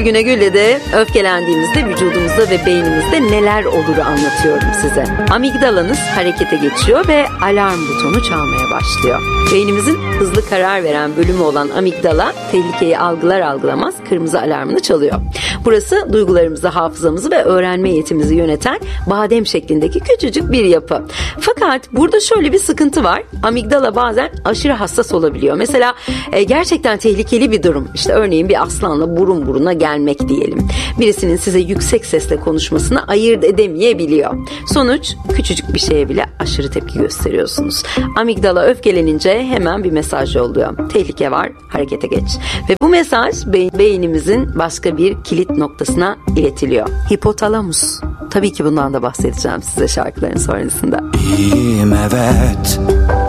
Güne Gül'de öfkelendiğimizde vücudumuzda ve beynimizde neler olur anlatıyorum size. Amigdalanız harekete geçiyor ve alarm butonu çalmaya başlıyor. Beynimizin hızlı karar veren bölümü olan amigdala tehlikeyi algılar algılamaz kırmızı alarmını çalıyor. Burası duygularımızı, hafızamızı ve öğrenme yetimizi yöneten badem şeklindeki küçücük bir yapı. Fakat burada şöyle bir sıkıntı var. Amigdala bazen aşırı hassas olabiliyor. Mesela gerçekten tehlikeli bir durum. İşte örneğin bir aslanla burun buruna gelmek diyelim. Birisinin size yüksek sesle konuşmasını ayırt edemeyebiliyor. Sonuç, küçücük bir şeye bile aşırı tepki gösteriyorsunuz. Amigdala öfkelenince hemen bir mesaj yolluyor. Tehlike var, harekete geç. Ve bu mesaj beynimizin başka bir kilit noktasına iletiliyor. Hipotalamus. Tabii ki bundan da bahsedeceğim size şarkıların sonrasında. İyiyim, evet.